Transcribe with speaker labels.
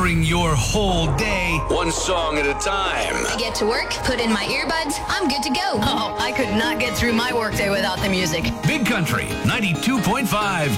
Speaker 1: powering your whole day.
Speaker 2: One song at a time.
Speaker 3: I get to work, put in my earbuds, I'm good to go.
Speaker 4: Oh, I could not get through my workday without the music.
Speaker 1: Big Country 92.5.